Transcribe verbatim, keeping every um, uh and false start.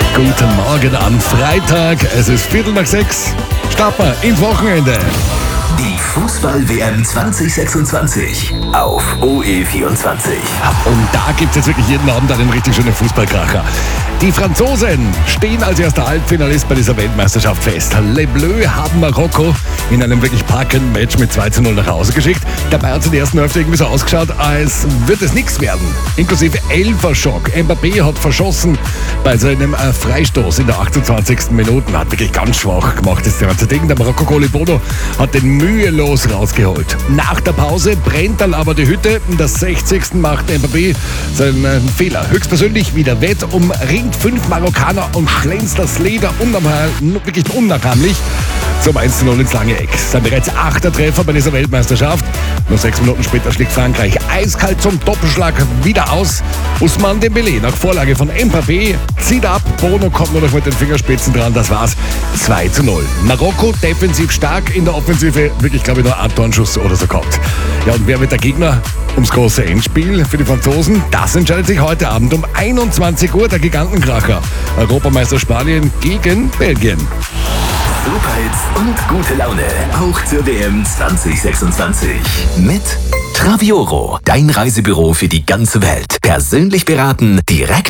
Guten Morgen am Freitag. Es ist Viertel nach sechs. Starten wir ins Wochenende. Die Fußball-W M zwanzig sechsundzwanzig auf O E vierundzwanzig. Und da gibt es jetzt wirklich jeden Abend einen richtig schönen Fußballkracher. Die Franzosen stehen als erster Halbfinalist bei dieser Weltmeisterschaft fest. Les Bleus haben Marokko in einem wirklich packenden Match mit zwei zu null nach Hause geschickt. Dabei hat es in der ersten Hälfte irgendwie so ausgeschaut, als würde es nichts werden. Inklusive Elferschock. Mbappé hat verschossen bei seinem äh, Freistoß in der achtundzwanzigsten Minute. Hat wirklich ganz schwach gemacht, das ganze Ding. Der Marokko-Goalie Bono hat den mühelos rausgeholt. Nach der Pause brennt dann aber die Hütte. In der sechzigsten macht Mbappé seinen Fehler höchstpersönlich wieder wett, umringt fünf Marokkaner und schlänzt das Leder unheimlich, wirklich unnachahmlich zum eins zu null ins lange Eck. Sein bereits achter Treffer bei dieser Weltmeisterschaft. Nur sechs Minuten später schlägt Frankreich eiskalt zum Doppelschlag wieder aus. Ousmane Dembélé nach Vorlage von Mbappé zieht ab. Bono kommt nur noch mit den Fingerspitzen dran. Das war's. zwei zu null. Marokko defensiv stark, in der Offensive wirklich, glaube ich, nur ein Tornschuss oder so gehabt. Ja, und wer wird der Gegner ums große Endspiel für die Franzosen? Das entscheidet sich heute Abend um einundzwanzig Uhr, der Gigantenkracher. Europameister Spanien gegen Belgien. Superhits und gute Laune. Auch zur W M zwanzig sechsundzwanzig. Mit Travioro. Dein Reisebüro für die ganze Welt. Persönlich beraten, direkt